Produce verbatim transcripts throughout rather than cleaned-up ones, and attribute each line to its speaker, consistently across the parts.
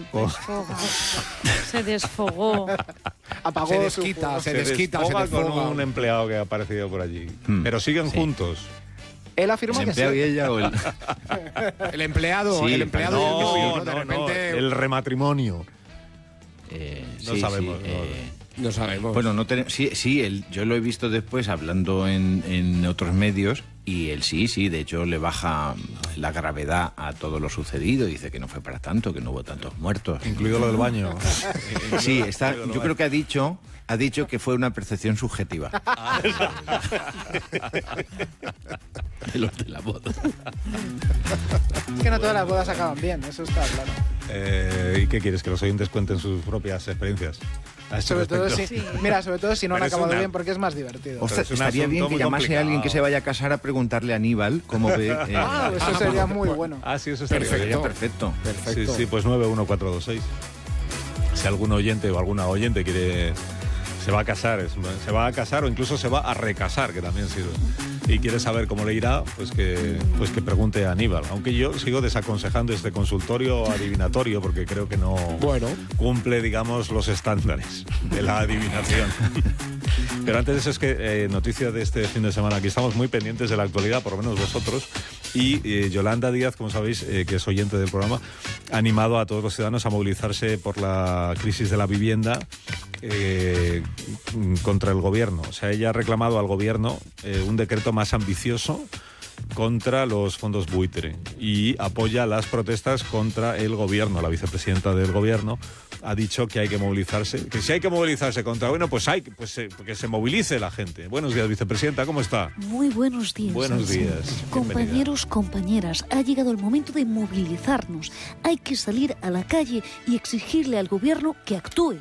Speaker 1: Con...
Speaker 2: Se desfogó.
Speaker 3: Apagó
Speaker 1: se desquita, se, se desquita, se desfoga
Speaker 4: con un empleado que ha aparecido por allí.
Speaker 1: Hmm.
Speaker 4: Pero siguen
Speaker 1: Sí.
Speaker 4: juntos.
Speaker 3: Él afirma
Speaker 1: ¿El
Speaker 3: que
Speaker 1: empleado
Speaker 3: sí.
Speaker 1: y ella o el...?
Speaker 3: El empleado,
Speaker 1: Sí,
Speaker 3: el empleado y el
Speaker 4: No,
Speaker 3: novio, ¿no?
Speaker 4: no,
Speaker 3: De
Speaker 4: no,
Speaker 3: repente...
Speaker 4: el rematrimonio.
Speaker 1: Eh,
Speaker 4: No
Speaker 1: sí,
Speaker 4: sabemos,
Speaker 1: sí,
Speaker 4: no.
Speaker 1: eh,
Speaker 3: No sabemos.
Speaker 1: Bueno, no ten- sí, sí él, yo lo he visto después hablando en, en otros medios y él sí, sí, de hecho le baja la gravedad a todo lo sucedido, dice que no fue para tanto, que no hubo tantos muertos.
Speaker 4: Incluido lo del baño.
Speaker 1: Sí, está, yo creo que ha dicho, ha dicho que fue una percepción subjetiva. De los de la boda.
Speaker 3: Es que no todas las bodas acaban bien, eso está claro.
Speaker 4: Eh, ¿Y qué quieres? ¿Que los oyentes cuenten sus propias experiencias? A este
Speaker 3: Sobre todo si,
Speaker 4: respecto.
Speaker 2: Sí.
Speaker 3: mira, sobre todo si no han
Speaker 4: Pero es
Speaker 3: acabado
Speaker 4: una-
Speaker 3: bien, porque es más divertido.
Speaker 1: Ostras,
Speaker 4: es un
Speaker 1: estaría
Speaker 4: asunto
Speaker 1: bien que
Speaker 4: muy
Speaker 1: llamase a alguien
Speaker 4: complicado.
Speaker 1: que se vaya a casar a preguntarle a Aníbal cómo ve... eh,
Speaker 3: Ah, eso sería muy bueno.
Speaker 4: Ah, sí, eso estaría
Speaker 1: Perfecto,
Speaker 4: bien.
Speaker 1: perfecto.
Speaker 3: Perfecto.
Speaker 4: Sí, sí, pues nueve uno cuatro dos seis. Si algún oyente o alguna oyente quiere... Se va a casar, es- se va a casar o incluso se va a recasar, que también sirve. Y quiere saber cómo le irá, pues que, pues que pregunte a Aníbal. Aunque yo sigo desaconsejando este consultorio adivinatorio porque creo que no
Speaker 3: Bueno.
Speaker 4: cumple, digamos, los estándares de la adivinación. Pero antes de eso es que eh, noticia de este fin de semana, aquí estamos muy pendientes de la actualidad, por lo menos vosotros, y eh, Yolanda Díaz, como sabéis, eh, que es oyente del programa, ha animado a todos los ciudadanos a movilizarse por la crisis de la vivienda eh, contra el gobierno. O sea, ella ha reclamado al gobierno eh, un decreto más ambicioso contra los fondos buitre y apoya las protestas contra el gobierno. La vicepresidenta del gobierno ha dicho que hay que movilizarse, que si hay que movilizarse contra, bueno, pues hay pues, eh, que se movilice la gente. Buenos días, vicepresidenta, ¿cómo está?
Speaker 2: Muy buenos días.
Speaker 4: Buenos
Speaker 2: Alsina.
Speaker 4: días.
Speaker 2: Compañeros, compañeras, ha llegado el momento de movilizarnos. Hay que salir a la calle y exigirle al gobierno que actúe.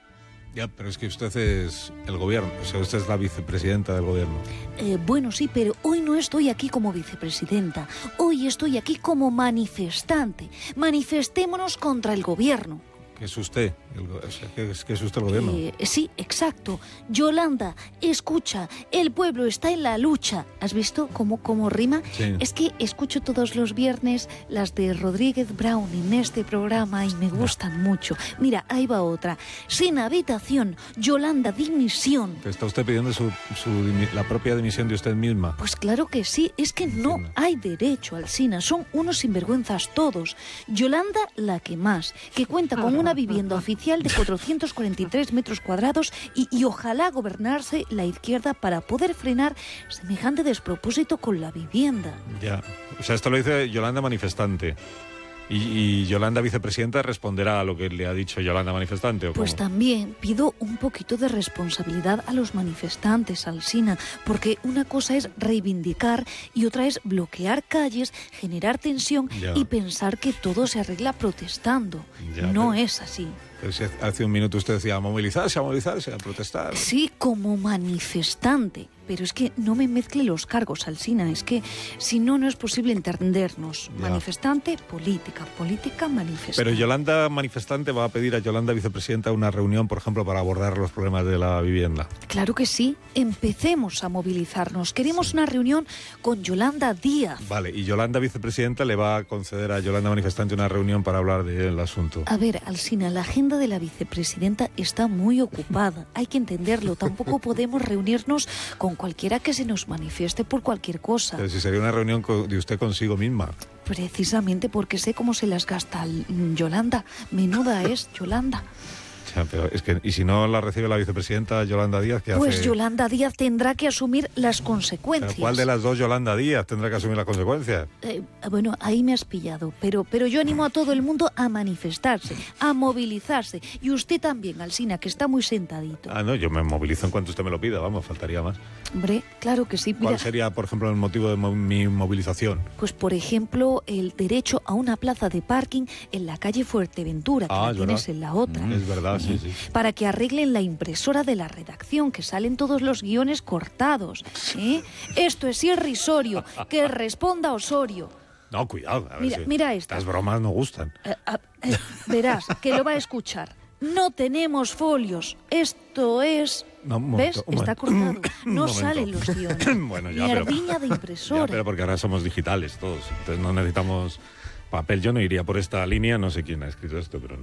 Speaker 4: Ya, pero es que usted es el gobierno, o sea, usted es la vicepresidenta del gobierno.
Speaker 2: Eh, bueno, sí, pero hoy no estoy aquí como vicepresidenta. Hoy estoy aquí como manifestante. Manifestémonos contra el gobierno.
Speaker 4: ¿Qué es usted? El go- o sea, ¿qué es, qué es usted el gobierno?
Speaker 2: Eh, sí, exacto. Yolanda, escucha, el pueblo está en la lucha. ¿Has visto cómo, cómo rima?
Speaker 4: Sí.
Speaker 2: Es que escucho todos los viernes las de Rodríguez Brown en este programa y me gustan mucho. Mira, ahí va otra. Sin habitación, Yolanda, dimisión.
Speaker 4: ¿Que ¿Está usted pidiendo su, su dimi- la propia dimisión de usted misma?
Speaker 2: Pues claro que sí, es que no
Speaker 4: Entiendo.
Speaker 2: hay derecho, Alsina, son unos sinvergüenzas todos. Yolanda, la que más, que cuenta con una vivienda oficial de cuatrocientos cuarenta y tres metros cuadrados y, y ojalá gobernarse la izquierda para poder frenar semejante despropósito con la vivienda.
Speaker 4: Ya. O sea, esto lo dice Yolanda manifestante. Y, y Yolanda vicepresidenta responderá a lo que le ha dicho Yolanda manifestante, ¿o
Speaker 2: Pues
Speaker 4: cómo?
Speaker 2: también pido un poquito de responsabilidad a los manifestantes, Alsina, porque una cosa es reivindicar y otra es bloquear calles, generar tensión
Speaker 4: Ya.
Speaker 2: y pensar que todo se arregla protestando.
Speaker 4: Ya,
Speaker 2: no
Speaker 4: pero-
Speaker 2: es así.
Speaker 4: Pero si hace un minuto usted decía a movilizarse, a movilizarse, a protestar.
Speaker 2: Sí, como manifestante. Pero es que no me mezcle los cargos, Alsina. Es que si no, no es posible entendernos.
Speaker 4: Ya.
Speaker 2: Manifestante, política. Política, manifestante.
Speaker 4: Pero Yolanda manifestante va a pedir a Yolanda vicepresidenta una reunión, por ejemplo, para abordar los problemas de la vivienda.
Speaker 2: Claro que sí. Empecemos a movilizarnos. Queremos una reunión con Yolanda Díaz.
Speaker 4: Vale, y Yolanda vicepresidenta le va a conceder a Yolanda manifestante una reunión para hablar del asunto.
Speaker 2: A ver, Alsina, la agenda de la vicepresidenta está muy ocupada. Hay que entenderlo. Tampoco podemos reunirnos con cualquiera que se nos manifieste por cualquier cosa.
Speaker 4: Pero si sería una reunión co- de usted consigo misma.
Speaker 2: Precisamente porque sé cómo se las gasta mm, Yolanda. Menuda es Yolanda.
Speaker 4: O sea, pero es que, y si no la recibe la vicepresidenta Yolanda Díaz, ¿qué
Speaker 2: Pues
Speaker 4: hace?
Speaker 2: Yolanda Díaz tendrá que asumir las
Speaker 4: Pero
Speaker 2: consecuencias.
Speaker 4: ¿cuál de las dos Yolanda Díaz tendrá que asumir las consecuencias?
Speaker 2: Eh, bueno, ahí me has pillado, pero, pero yo animo a todo el mundo a manifestarse, a movilizarse. Y usted también, Alsina, que está muy sentadito.
Speaker 4: Ah, no, yo me movilizo en cuanto usted me lo pida, vamos, faltaría más.
Speaker 2: Hombre, claro que sí. Mira,
Speaker 4: ¿Cuál sería, por ejemplo, el motivo de mo- mi movilización?
Speaker 2: pues por ejemplo, el derecho a una plaza de parking en la calle Fuerteventura, que
Speaker 4: Ah,
Speaker 2: la
Speaker 4: es
Speaker 2: tienes
Speaker 4: verdad.
Speaker 2: en la otra.
Speaker 4: Es verdad, sí, sí.
Speaker 2: Para que arreglen la impresora de la redacción, que salen todos los guiones cortados. ¿eh? Esto es irrisorio. Que responda Osorio.
Speaker 4: No, cuidado. A ver
Speaker 2: Mira,
Speaker 4: si
Speaker 2: mira esta.
Speaker 4: Las bromas no gustan.
Speaker 2: Eh, ah, eh, verás, que lo va a escuchar. No tenemos folios. Esto es...
Speaker 4: No, un
Speaker 2: ¿Ves?
Speaker 4: momento, un
Speaker 2: Está
Speaker 4: momento.
Speaker 2: cortado.
Speaker 4: Un
Speaker 2: No
Speaker 4: momento.
Speaker 2: salen los guiones.
Speaker 4: Bueno, ya, pero-
Speaker 2: Mierdiña de
Speaker 4: Ya,
Speaker 2: impresora.
Speaker 4: pero porque ahora somos digitales todos, entonces no necesitamos papel. Yo no iría por esta línea, no sé quién ha escrito esto, pero no.